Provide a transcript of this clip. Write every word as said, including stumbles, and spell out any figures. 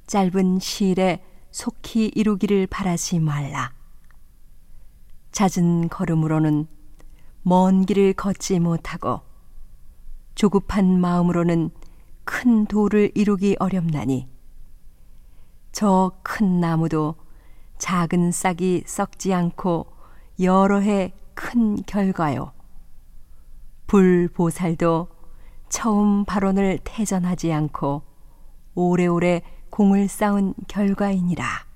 짧은 시일에 속히 이루기를 바라지 말라. 잦은 걸음으로는 먼 길을 걷지 못하고 조급한 마음으로는 큰 도를 이루기 어렵나니 저 큰 나무도 작은 싹이 썩지 않고 여러 해 큰 결과요. 불보살도 처음 발원을 태전하지 않고 오래오래 공을 쌓은 결과이니라.